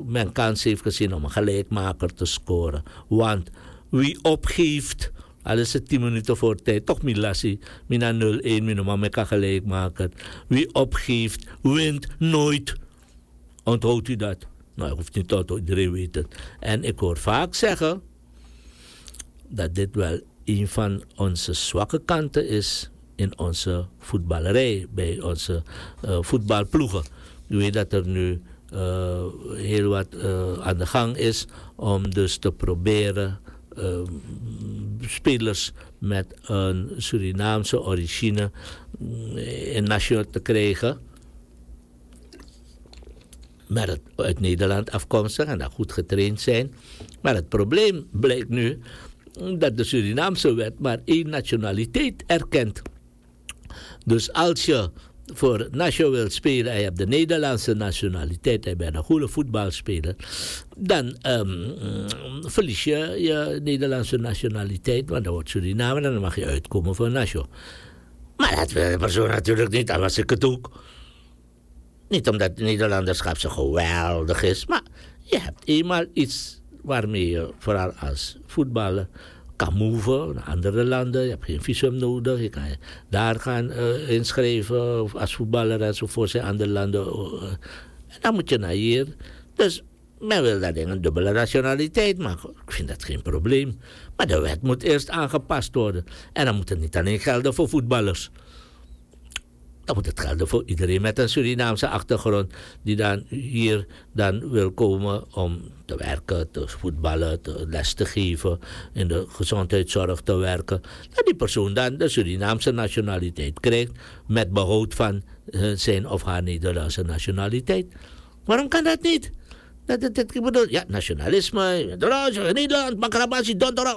men kans heeft gezien om een gelijkmaker te scoren. Want wie opgeeft, al is het 10 minuten voor tijd, toch Milassi, mina 0-1, mina maar kan gelijk maken. Wie opgeeft, wint nooit. Onthoudt u dat? Nou, je hoeft niet te onthouden, iedereen weet het. En ik hoor vaak zeggen dat dit wel een van onze zwakke kanten is in onze voetballerij, bij onze voetbalploegen. U weet dat er nu heel wat aan de gang is om dus te proberen spelers met een Surinaamse origine in national te krijgen. Uit Nederland afkomstig en dat goed getraind zijn. Maar het probleem blijkt nu dat de Surinaamse wet maar 1 nationaliteit erkent. Dus als je voor national wil spelen en je hebt de Nederlandse nationaliteit en je bent een goede voetbalspeler, dan verlies je je Nederlandse nationaliteit, want dan wordt Suriname en dan mag je uitkomen voor national. Maar dat wil de persoon natuurlijk niet, dan was ik het ook. Niet omdat het Nederlanderschap zo geweldig is, maar je hebt eenmaal iets waarmee je vooral als voetballer kan moven naar andere landen. Je hebt geen visum nodig. Je kan je daar gaan inschrijven als voetballer enzovoort in andere landen. En dan moet je naar hier. Dus men wil dat ding een dubbele nationaliteit maken. Ik vind dat geen probleem. Maar de wet moet eerst aangepast worden. En dan moet het niet alleen gelden voor voetballers. Dan moet het gelden voor iedereen met een Surinaamse achtergrond die dan hier dan wil komen om te werken, te voetballen, les te geven, in de gezondheidszorg te werken. Dat die persoon dan de Surinaamse nationaliteit krijgt met behoud van zijn of haar Nederlandse nationaliteit. Waarom kan dat niet? Ik bedoel, ja, nationalisme, Nederland, Makarabasi, Dondora,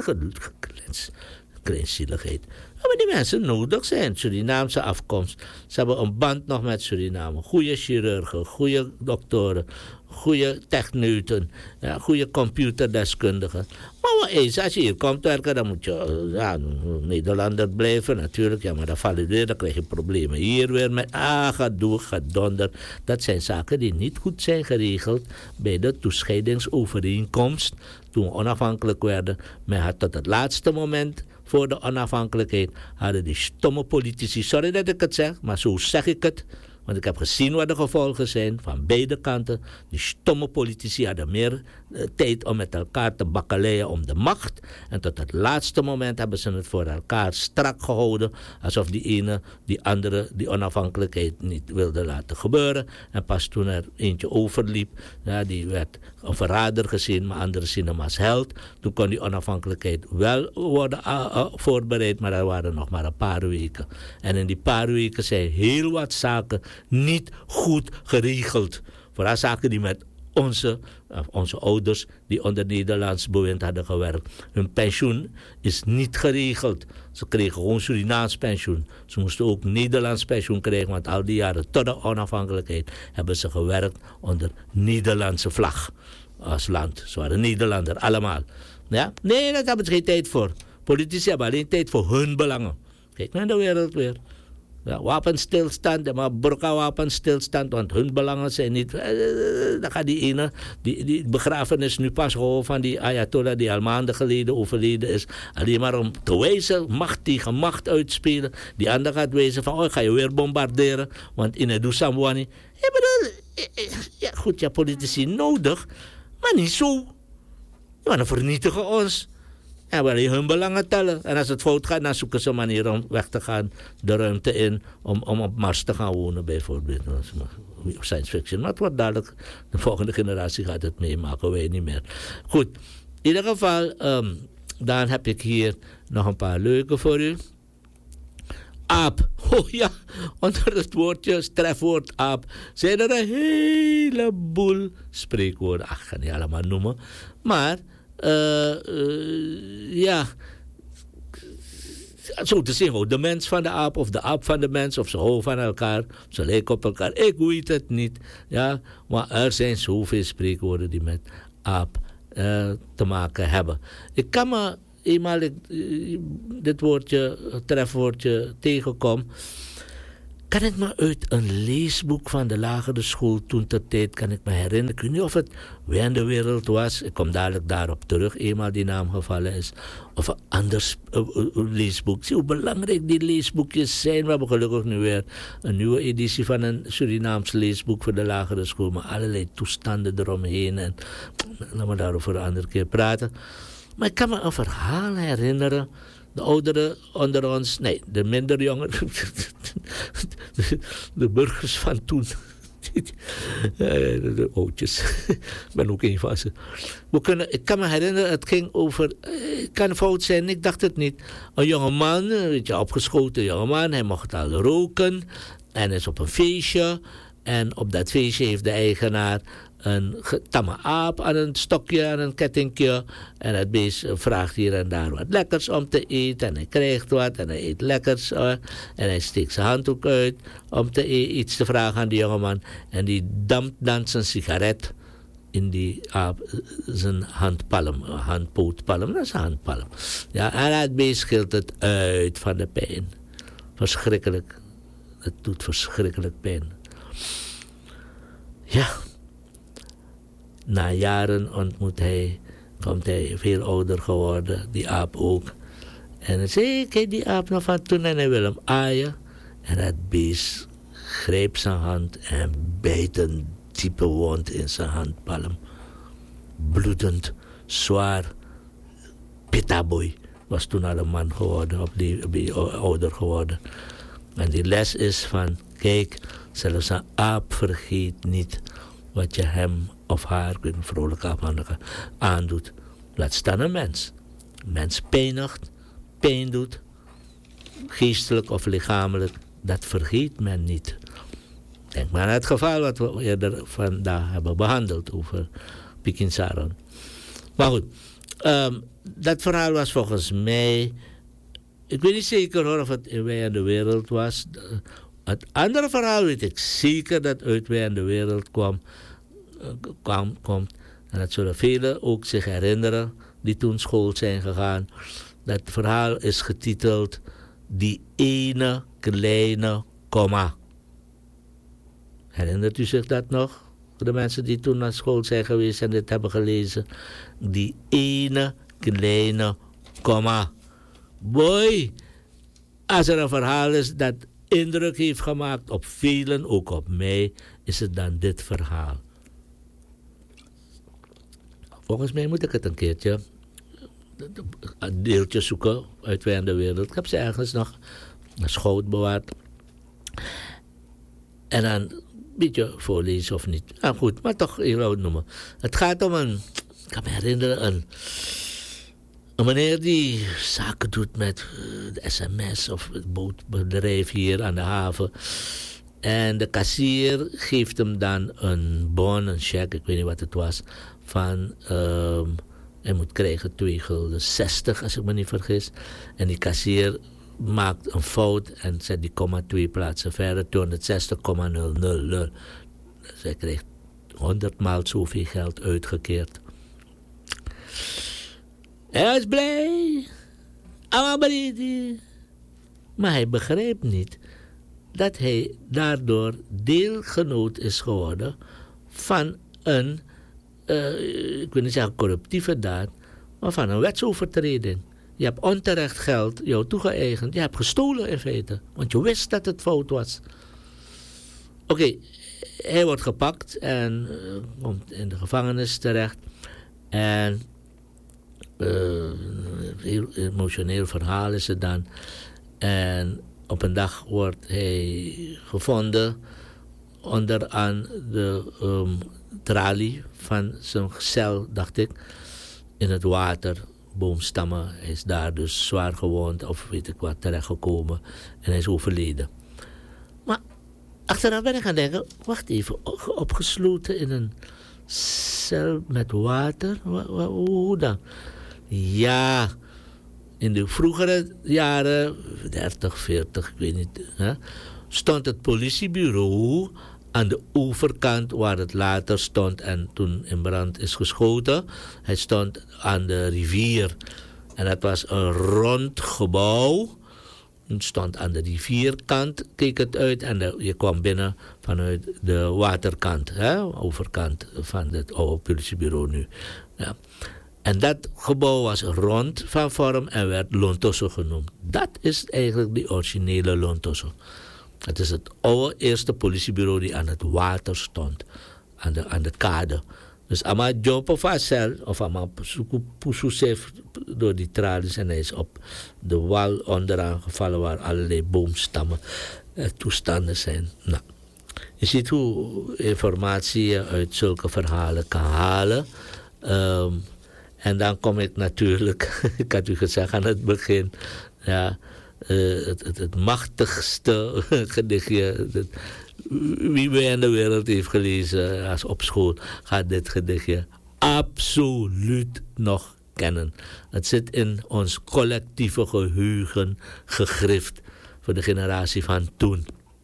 kleinzieligheid. Maar die mensen nodig zijn, Surinaamse afkomst. Ze hebben een band nog met Suriname. Goede chirurgen, goede doktoren, goede techneuten, ja, goede computerdeskundigen. Maar eens, als je hier komt werken, dan moet je Nederlander blijven natuurlijk. Ja, maar dan val je weer, dan krijg je problemen hier weer met gedonder. Dat zijn zaken die niet goed zijn geregeld bij de toescheidingsovereenkomst. Toen we onafhankelijk werden, men had tot het laatste moment voor de onafhankelijkheid hadden die stomme politici, sorry dat ik het zeg, maar zo zeg ik het, want ik heb gezien wat de gevolgen zijn van beide kanten. Die stomme politici hadden meer tijd om met elkaar te bakkeleien om de macht. En tot het laatste moment hebben ze het voor elkaar strak gehouden, alsof die ene, die andere, die onafhankelijkheid niet wilde laten gebeuren. En pas toen er eentje overliep, ja, die werd een verrader gezien, maar anderen zien hem als held. Toen kon die onafhankelijkheid wel worden voorbereid, maar er waren nog maar een paar weken. En in die paar weken zijn heel wat zaken niet goed geregeld. Vooral zaken die met onze ouders die onder Nederlands bewind hadden gewerkt. Hun pensioen is niet geregeld. Ze kregen gewoon Surinaams pensioen. Ze moesten ook Nederlands pensioen krijgen, want al die jaren tot de onafhankelijkheid hebben ze gewerkt onder Nederlandse vlag als land. Ze waren Nederlander, allemaal. Ja? Nee, daar hebben ze geen tijd voor. Politici hebben alleen tijd voor hun belangen. Kijk naar de wereld weer. Ja, wapenstilstand, maar burgerwapenstilstand, want hun belangen zijn niet. Dan gaat die ene, die begrafenis nu pas gehoord van die Ayatollah die al maanden geleden overleden is. Alleen maar om te wijzen, macht tegen macht uitspelen. Die ander gaat wijzen van, ik ga je weer bombarderen, want in het Samwani. Ik bedoel, ja goed, ja, politici nodig, maar niet zo. Want dan vernietigen ons. En willen hun belangen tellen. En als het fout gaat, dan zoeken ze een manier om weg te gaan, de ruimte in, om op Mars te gaan wonen bijvoorbeeld. Science fiction. Maar het wordt dadelijk, de volgende generatie gaat het meemaken, wij niet meer. Goed, in ieder geval, dan heb ik hier nog een paar leuke voor u. Aap. Oh ja, onder het woordje, trefwoord aap, zijn er een heleboel spreekwoorden. Ach, ik ga niet allemaal noemen. Maar ja, zo te zeggen, de mens van de aap of de aap van de mens, of ze houden van elkaar, of ze lijken op elkaar, ik weet het niet. Ja, maar er zijn zoveel spreekwoorden die met aap te maken hebben. Ik kan me eenmaal dit woordje, trefwoordje tegenkom. kan ik me uit een leesboek van de lagere school toen ter tijd, kan ik me herinneren. Ik weet niet of het Wij in de Wereld was. Ik kom dadelijk daarop terug, eenmaal die naam gevallen is. Of een ander leesboek. Zie hoe belangrijk die leesboekjes zijn. We hebben gelukkig nu weer een nieuwe editie van een Surinaams leesboek voor de lagere school. Maar allerlei toestanden eromheen. En laten we daarover een andere keer praten. Maar ik kan me een verhaal herinneren. De ouderen onder ons, nee, de minder jongeren, de burgers van toen, de oudjes, ik ben ook een van ze. Ik kan me herinneren, het ging over, het kan fout zijn, ik dacht het niet. Een jongeman, een beetje opgeschoten jongeman, hij mocht al roken en is op een feestje. En op dat feestje heeft de eigenaar een tamme aap aan een stokje, aan een kettingje. En het beest vraagt hier en daar wat lekkers om te eten. En hij krijgt wat en hij eet lekkers. En hij steekt zijn handdoek uit om iets te vragen aan die jongeman. En die dampt dan zijn sigaret in die aap, zijn handpalm, handpootpalm. Dat is een handpalm. Ja, en het beest scheelt het uit van de pijn. Verschrikkelijk. Het doet verschrikkelijk pijn. Ja. Na jaren komt hij veel ouder geworden, die aap ook. En hij zei, kijk die aap nog van toen en hij wil hem aaien. En het beest greep zijn hand en bijt een diepe wond in zijn handpalm. Bloedend, zwaar. Pitaboy was toen al een man geworden, ouder geworden. En die les is van, kijk, zelfs een aap vergeet niet wat je hem of haar, ik weet niet, vrolijk aandoet. Laat staan een mens. Een mens pijnigt, pijn doet, geestelijk of lichamelijk, dat vergeet men niet. Denk maar aan het geval wat we eerder vandaag hebben behandeld over Pikin Saron. Maar goed, dat verhaal was volgens mij, ik weet niet zeker hoor of het in Wij in de Wereld was. Het andere verhaal weet ik zeker dat uit Wij in de Wereld komt. En dat zullen velen ook zich herinneren die toen school zijn gegaan. Dat verhaal is getiteld Die ene kleine komma. Herinnert u zich dat nog? Voor de mensen die toen naar school zijn geweest en dit hebben gelezen. Die ene kleine komma. Boy, als er een verhaal is dat indruk heeft gemaakt op velen, ook op mij, is het dan dit verhaal. Volgens mij moet ik het een keertje, een deeltje zoeken uit Wij in de Wereld. Ik heb ze ergens nog een schoot bewaard. En dan een beetje voorlezen of niet. Nou goed, maar toch heel oud noemen. Het gaat om ik kan me herinneren, een meneer die zaken doet met de sms of het bootbedrijf hier aan de haven. En de kassier geeft hem dan een bon, een cheque, ik weet niet wat het was, van, hij moet krijgen 2,60 gulden als ik me niet vergis. En die kassier maakt een fout en zet die 2 plaatsen verder, 260,000. Dus hij krijgt 100 maal zoveel geld uitgekeerd. Hij was blij. Maar hij begrijpt niet dat hij daardoor deelgenoot is geworden van een, ik wil niet zeggen corruptieve daad, maar van een wetsovertreding. Je hebt onterecht geld jou toegeëigend. Je hebt gestolen in feite, want je wist dat het fout was. Oké, hij wordt gepakt en komt in de gevangenis terecht. En heel emotioneel verhaal is het dan. En op een dag wordt hij gevonden onderaan de tralie van zijn cel, dacht ik, in het water, boomstammen. Hij is daar dus zwaar gewond of weet ik wat terechtgekomen en hij is overleden. Maar achteraf ben ik gaan denken, wacht even, opgesloten in een cel met water? Hoe dan? Ja, in de vroegere jaren, 30, 40, ik weet niet, stond het politiebureau aan de overkant waar het later stond en toen in brand is geschoten. Hij stond aan de rivier en dat was een rond gebouw. Het stond aan de rivierkant, keek het uit. En je kwam binnen vanuit de waterkant, overkant van het oude politiebureau nu. Ja. En dat gebouw was rond van vorm en werd Lontoso genoemd. Dat is eigenlijk de originele Lontoso. Het is het oude eerste politiebureau die aan het water stond. Aan de kade. Dus Ama Jopo Vasel, of Ama Pususef door die tralies en hij is op de wal onderaan gevallen waar allerlei boomstammen toestanden zijn. Nou, je ziet hoe informatie je uit zulke verhalen kan halen. En dan kom ik natuurlijk, ik had u gezegd aan het begin, ja, het machtigste gedichtje. Wie bij in de wereld heeft gelezen als op school, gaat dit gedichtje absoluut nog kennen. Het zit in ons collectieve geheugen gegrift voor de generatie van toen.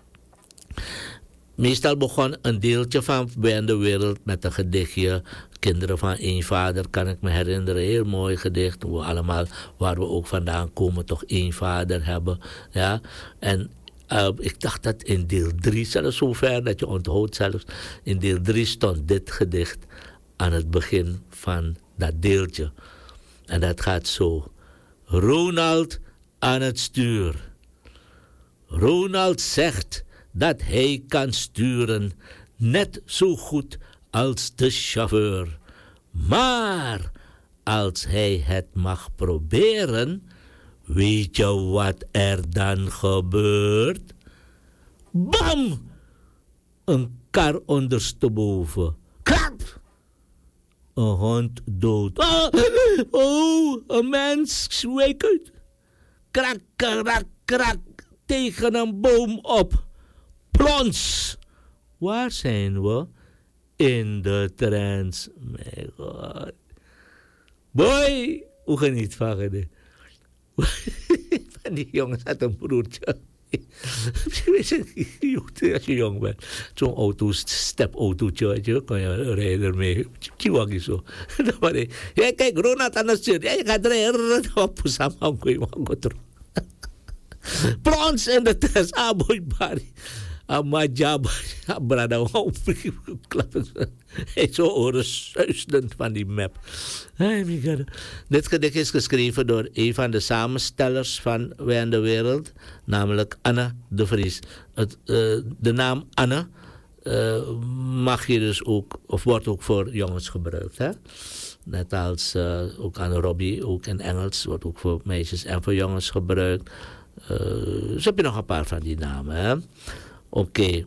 Meestal begon een deeltje van Bij in de wereld met een gedichtje. Kinderen van één vader, kan ik me herinneren. Heel mooi gedicht. We allemaal, waar we ook vandaan komen, toch één vader hebben. Ja? En ik dacht dat in deel 3, zelfs zover dat je onthoudt zelfs. In deel 3 stond dit gedicht aan het begin van dat deeltje. En dat gaat zo. Ronald aan het stuur. Ronald zegt dat hij kan sturen, net zo goed als de chauffeur. Maar als hij het mag proberen, weet je wat er dan gebeurt? Bam! Een kar ondersteboven. Krap! Een hond dood. Oh, een mens week uit. Krak, krak, krak. Tegen een boom op. Plons! Waar zijn we? In de trance. Mijn god. Boy! Hoe geniet van dit? Van die jongens had een broertje. Als je jong bent. Zo'n auto, stepautootje, weet je, kan je rijden ermee. Chihuahua zo. Ja, kijk, Ronald aan het stuur. Ja, je gaat rijden. Op samen, Plons in de test. Ah, boy, Barry. Amajab, brada, hij zo oren suisdend van die map. Dit gedicht is geschreven door een van de samenstellers van Wij in de Wereld, namelijk Anne de Vries. De naam Anne mag je dus ook, of wordt ook voor jongens gebruikt. Hè? Net als ook Anne Robbie, ook in Engels, wordt ook voor meisjes en voor jongens gebruikt. Dus heb je nog een paar van die namen, hè? Oké.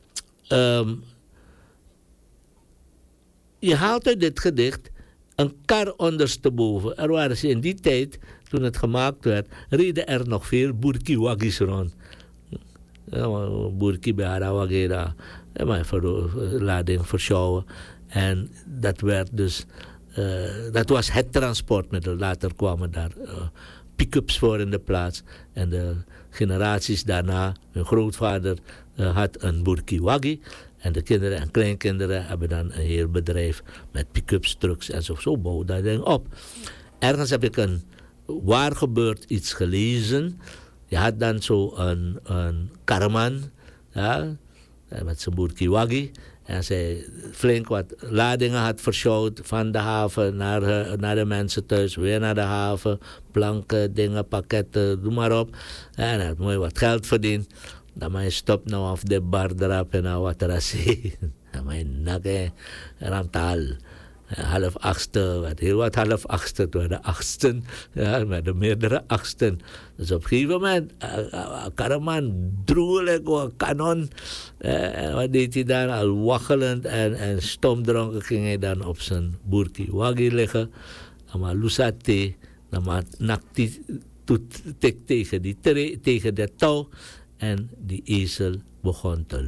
Je haalt uit dit gedicht een kar ondersteboven. Er waren ze in die tijd, toen het gemaakt werd, reden er nog veel boerkiwaggies rond. Boerki bij Harawagera. Maar voor de lading verschouwen. En dat werd dus, dat was het transportmiddel. Later kwamen daar pick-ups voor in de plaats. En de generaties daarna, mijn grootvader had een boerkiwaggi. En de kinderen en kleinkinderen hebben dan een heel bedrijf met pick-ups, trucks en zo bouwen dat ding op. Ergens heb ik een waar gebeurd iets gelezen. Je had dan zo een karman, ja, met zijn boerkiwaggi. En zij flink wat ladingen had versjouwd van de haven naar de mensen thuis. Weer naar de haven, planken, dingen, pakketten, doe maar op. En hij had mooi wat geld verdiend. Dan maar je stopt nou af de bar erop en nou wat er is. Dan maar je nakken, ramtaal. 7:30, heel wat 7:30, door de 8e, ja, met de meerdere 8e. Dus op een gegeven moment, Karaman droeg een kanon. Wat deed hij dan? Al waggelend en stomdronken ging hij dan op zijn boerkiwaggi liggen. Maar lusate, dan maar nakti tik tegen de touw. En die ezel begon te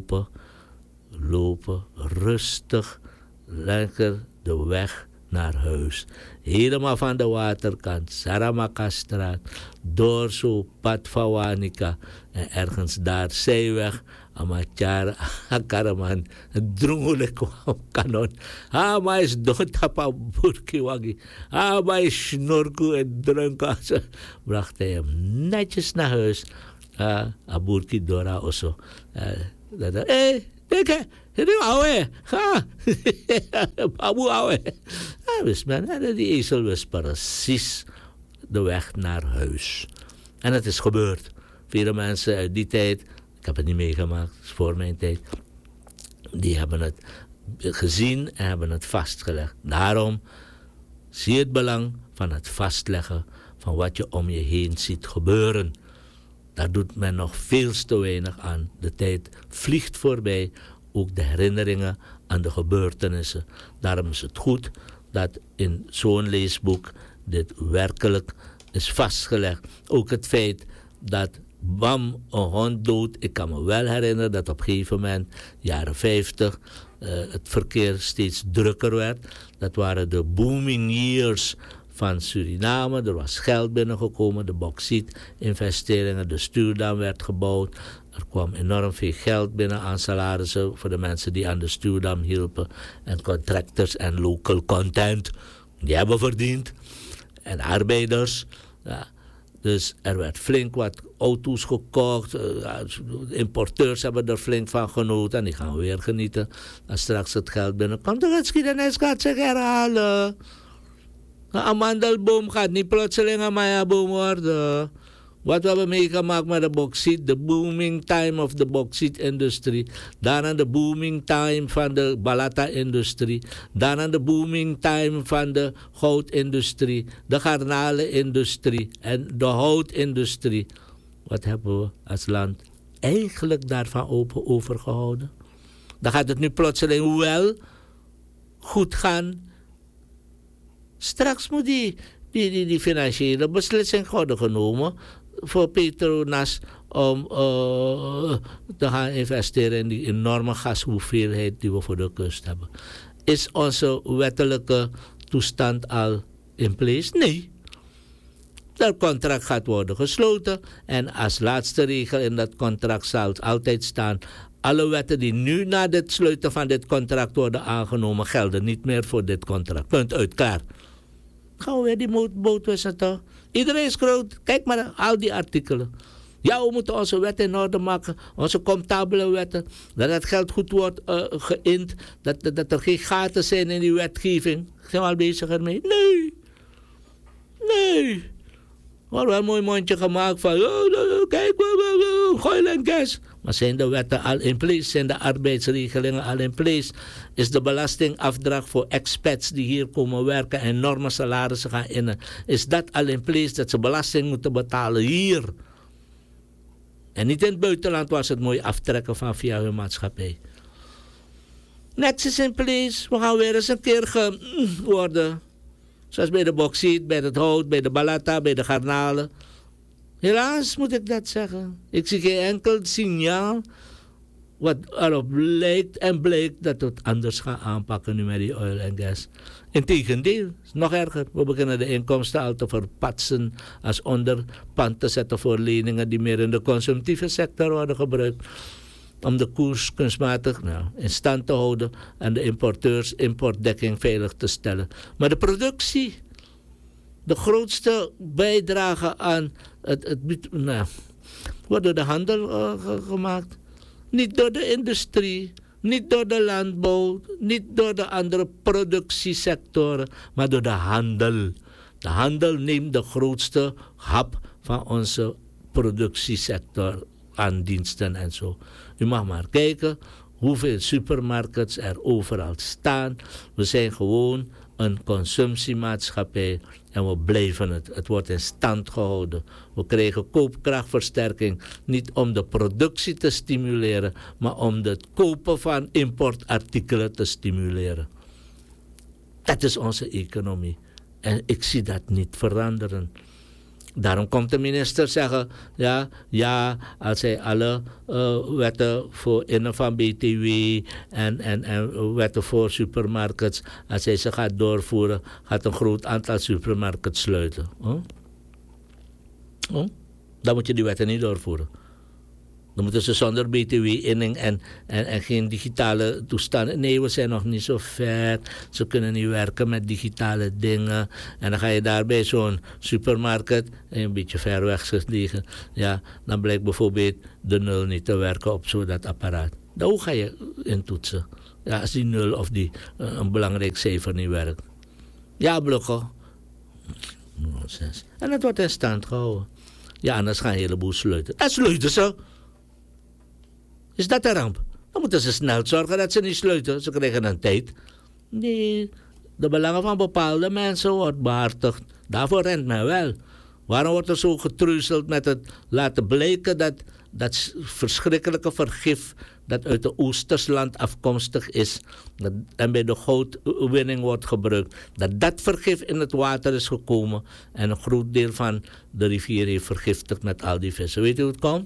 lopen, rustig, lekker de weg naar huis. Helemaal van de waterkant, Saramakastraat, door zo Pad Vawanika en ergens daar zijweg Amachar, akaraman, drungule ko kanon. Maar is dotapa burkiwagi. Maar is snorku en dronken. Bracht hij hem netjes naar huis. Burki Dora also. Kijk, dit ouwe. Babu ouwe. Wist men, die ezel wist precies de weg naar huis. En het is gebeurd. Vele mensen uit die tijd, ik heb het niet meegemaakt, het is voor mijn tijd, die hebben het gezien en hebben het vastgelegd. Daarom zie je het belang van het vastleggen van wat je om je heen ziet gebeuren. Daar doet men nog veel te weinig aan. De tijd vliegt voorbij, ook de herinneringen aan de gebeurtenissen. Daarom is het goed dat in zo'n leesboek dit werkelijk is vastgelegd. Ook het feit dat bam, een hond dood. Ik kan me wel herinneren dat op een gegeven moment, jaren 50, het verkeer steeds drukker werd. Dat waren de booming years van Suriname. Er was geld binnengekomen, de bauxietinvesteringen, de stuwdam werd gebouwd. Er kwam enorm veel geld binnen aan salarissen voor de mensen die aan de stuwdam hielpen. En contractors en local content, die hebben verdiend. En arbeiders. Ja. Dus er werd flink wat auto's gekocht. De importeurs hebben er flink van genoten. En die gaan weer genieten. Als straks het geld binnenkomt. De geschiedenis gaat zich herhalen. Een amandelboom gaat niet plotseling een mayaboom worden. Wat we hebben meegemaakt met de bauxiet, de booming time of de bauxietindustrie. Daarna de booming time van de balata-industrie. Daarna de booming time van de goudindustrie, de garnalenindustrie en de houtindustrie. Wat hebben we als land eigenlijk daarvan overgehouden? Dan gaat het nu plotseling wel goed gaan. Straks moet die financiële beslissing worden genomen voor Petronas om te gaan investeren in die enorme gashoeveelheid die we voor de kust hebben. Is onze wettelijke toestand al in place? Nee. Dat contract gaat worden gesloten en als laatste regel in dat contract zal altijd staan: alle wetten die nu na het sluiten van dit contract worden aangenomen gelden niet meer voor dit contract. Punt uit, klaar. Gaan we weer die boot wissen toch? Iedereen is groot. Kijk maar al die artikelen. Ja, we moeten onze wetten in orde maken. Onze comptabele wetten. Dat het geld goed wordt geïnd. Dat er geen gaten zijn in die wetgeving. Zijn we al bezig ermee? Nee. Nee. We hebben een mooi mondje gemaakt van... kijk, oil en gas. Maar zijn de wetten al in place? Zijn de arbeidsregelingen al in place? Is de belastingafdracht voor expats die hier komen werken... en enorme salarissen gaan innen? Is dat al in place dat ze belasting moeten betalen hier? En niet in het buitenland waar ze het mooi aftrekken van via hun maatschappij. Net is in place. We gaan weer eens een keer worden... Zoals bij de bauxiet, bij het hout, bij de balata, bij de garnalen. Helaas moet ik dat zeggen. Ik zie geen enkel signaal wat erop lijkt en blijkt dat we het anders gaan aanpakken nu met die oil en gas. Integendeel, is nog erger. We beginnen de inkomsten al te verpatsen als onderpand te zetten voor leningen die meer in de consumptieve sector worden gebruikt. Om de koers kunstmatig in stand te houden en de importeurs importdekking veilig te stellen. Maar de productie, de grootste bijdrage aan het wordt door de handel gemaakt. Niet door de industrie, niet door de landbouw, niet door de andere productiesectoren, maar door de handel. De handel neemt de grootste hap van onze productiesector aan diensten en zo. U mag maar kijken hoeveel supermarkets er overal staan. We zijn gewoon een consumptiemaatschappij en we blijven het. Het wordt in stand gehouden. We krijgen koopkrachtversterking niet om de productie te stimuleren, maar om het kopen van importartikelen te stimuleren. Dat is onze economie. En ik zie dat niet veranderen. Daarom komt de minister zeggen, ja, als hij alle wetten voor innen van BTW en wetten voor supermarkets, als hij ze gaat doorvoeren, gaat een groot aantal supermarkets sluiten. Dan moet je die wetten niet doorvoeren. Dan moeten ze zonder btw-inning en geen digitale toestanden. Nee, we zijn nog niet zo ver. Ze kunnen niet werken met digitale dingen. En dan ga je daar bij zo'n supermarkt, een beetje ver weg liggen. Ja, dan blijkt bijvoorbeeld de 0 niet te werken op zo'n apparaat. Dan hoe ga je intoetsen? Ja, als die 0 of die een belangrijk cijfer niet werkt. Ja, blokken. Nonsens. En het wordt in stand gehouden. Ja, anders gaan een heleboel sluiten. En sluiten ze. Is dat een ramp? Dan moeten ze snel zorgen dat ze niet sluiten. Ze krijgen een tijd. Nee, de belangen van bepaalde mensen wordt behartigd. Daarvoor rent men wel. Waarom wordt er zo getreuzeld met het laten blijken dat verschrikkelijke vergif dat uit de Oostersland afkomstig is en bij de goudwinning wordt gebruikt, dat vergif in het water is gekomen en een groot deel van de rivier heeft vergiftigd met al die vissen. Weet u hoe het komt?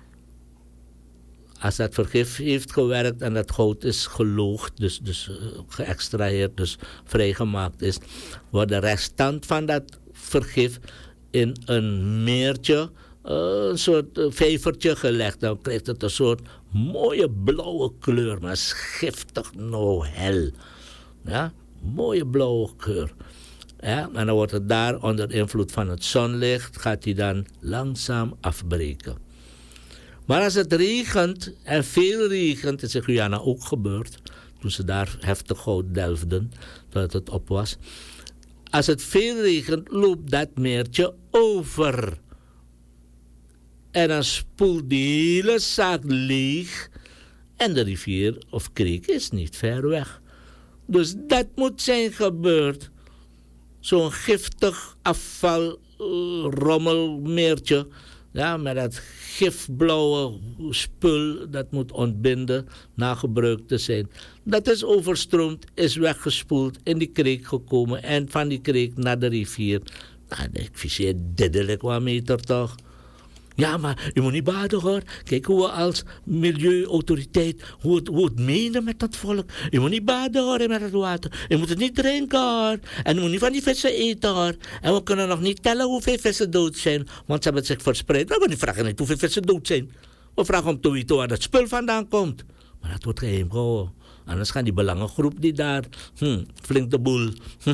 Als dat vergif heeft gewerkt en dat goud is geloogd, dus geëxtraheerd, dus vrijgemaakt is, wordt de restant van dat vergif in een meertje, een soort vijvertje gelegd. Dan krijgt het een soort mooie blauwe kleur, maar is giftig nou hel. Ja, mooie blauwe kleur. Ja, en dan wordt het daar onder invloed van het zonlicht, gaat hij dan langzaam afbreken. Maar als het regent, en veel regent, is in Guyana ook gebeurd, toen ze daar heftig goud delfden, dat het op was. Als het veel regent, loopt dat meertje over. En dan spoelt die hele zaak leeg. En de rivier of kreek is niet ver weg. Dus dat moet zijn gebeurd. Zo'n giftig afval rommelmeertje. Ja, met dat gifblauwe spul dat moet ontbinden na gebruik te zijn. Dat is overstroomd, is weggespoeld, in die kreek gekomen en van die kreek naar de rivier. Nou, ik viseer diddelijk wat meter toch. Ja, maar u moet niet baden hoor. Kijk hoe we als milieuautoriteit, hoe het menen met dat volk. U moet niet baden hoor met het water. U moet het niet drinken hoor. En u moet niet van die vissen eten hoor. En we kunnen nog niet tellen hoeveel vissen dood zijn. Want ze hebben het zich verspreid. We vragen niet hoeveel vissen dood zijn. We vragen om te weten waar dat spul vandaan komt. Maar dat wordt geheim gehouden. Anders gaan die belangengroep die daar, flink de boel.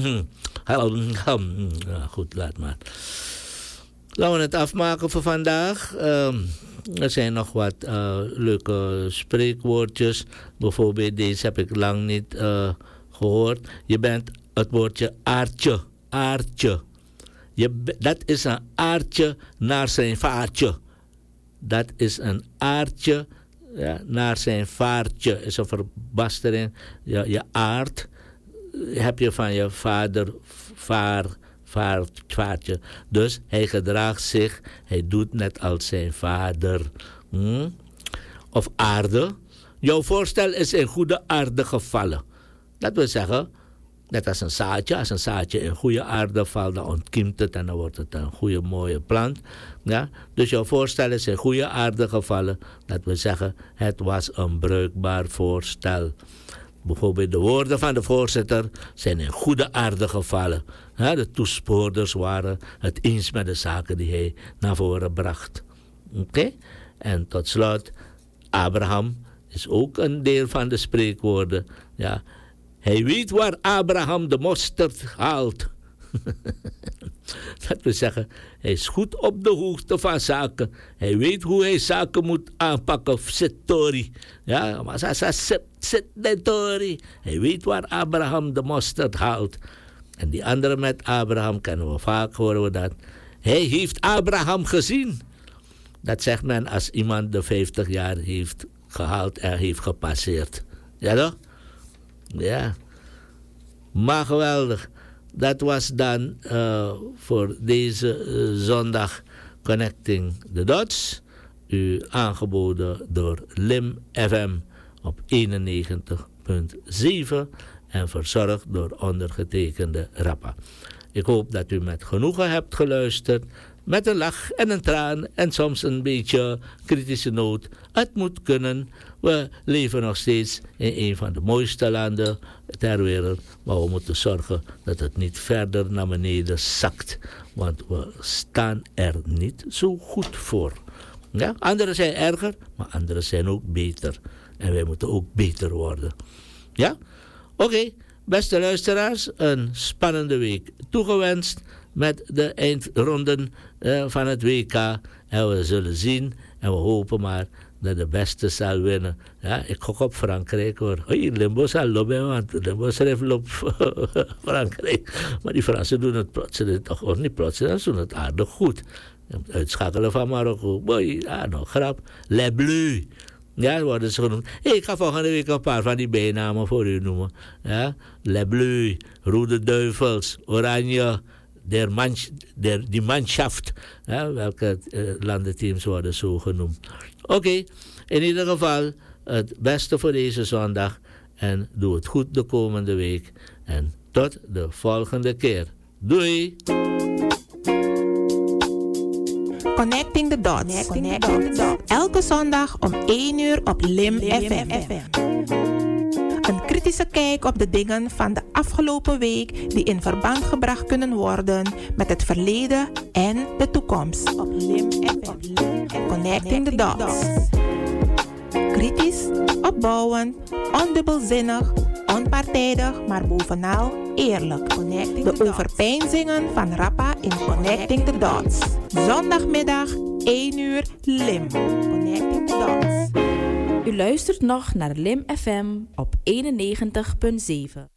Goed, laat maar. Laten we het afmaken voor vandaag. Er zijn nog wat leuke spreekwoordjes. Bijvoorbeeld deze heb ik lang niet gehoord. Je bent het woordje aardje. Aardje. Dat is een aardje naar zijn vaartje. Dat is een aardje naar zijn vaartje. Is een verbastering. Je aard heb je van je vader, vaartje. Dus hij gedraagt zich, hij doet net als zijn vader. Of aarde. Jouw voorstel is in goede aarde gevallen. Dat wil zeggen, net als een zaadje in goede aarde valt, dan ontkiemt het en dan wordt het een goede mooie plant. Ja? Dus jouw voorstel is in goede aarde gevallen. Dat wil zeggen, het was een bruikbaar voorstel. Bijvoorbeeld de woorden van de voorzitter zijn in goede aarde gevallen. Ja, de toespoorders waren het eens met de zaken die hij naar voren bracht. Oké? En tot slot, Abraham is ook een deel van de spreekwoorden. Ja. Hij weet waar Abraham de mosterd haalt. Dat wil zeggen, hij is goed op de hoogte van zaken. Hij weet hoe hij zaken moet aanpakken. Tori. Ja, maar Tori. Hij weet waar Abraham de mosterd haalt. En die andere met Abraham kennen we vaak, horen we dat. Hij heeft Abraham gezien. Dat zegt men als iemand de 50 jaar heeft gehaald en heeft gepasseerd. Ja toch? Ja. Maar geweldig. Dat was dan voor deze zondag Connecting the Dots. U aangeboden door Lim FM op 91.7 en verzorgd door ondergetekende Rappa. Ik hoop dat u met genoegen hebt geluisterd. Met een lach en een traan en soms een beetje kritische noot. Het moet kunnen. We leven nog steeds in een van de mooiste landen ter wereld. Maar we moeten zorgen dat het niet verder naar beneden zakt. Want we staan er niet zo goed voor. Ja? Anderen zijn erger, maar anderen zijn ook beter. En wij moeten ook beter worden. Ja? Oké, beste luisteraars, een spannende week toegewenst met de eindronden van het WK. En we zullen zien en we hopen maar dat de beste zal winnen. Ja, ik gok op Frankrijk hoor. Hoi, Limbo zal lopen, want Limbo schrijft op Frankrijk. Maar die Fransen doen het plotseling toch ook niet plotseling, ze doen het aardig goed. Het uitschakelen van Marokko. Boy, nog grap. Les Bleus. Ja, worden ze genoemd. Ik ga volgende week een paar van die bijnamen voor u noemen. Ja, Les Bleus, Rode Duivels, Oranje, die Mannschaft. Ja, welke landenteams worden zo genoemd. Oké, in ieder geval het beste voor deze zondag. En doe het goed de komende week. En tot de volgende keer. Doei! Connecting the Dots. Elke zondag om 1 uur op LIM FM. Een kritische kijk op de dingen van de afgelopen week die in verband gebracht kunnen worden met het verleden en de toekomst. Op LIM FM. Connecting the Dots. Kritisch, opbouwend, ondubbelzinnig, onpartijdig, maar bovenal eerlijk. De overpeinzingen van Rappa in Connecting the Dots. Zondagmiddag 1 uur LIM. Connecting the Dots. U luistert nog naar LIM FM op 91.7.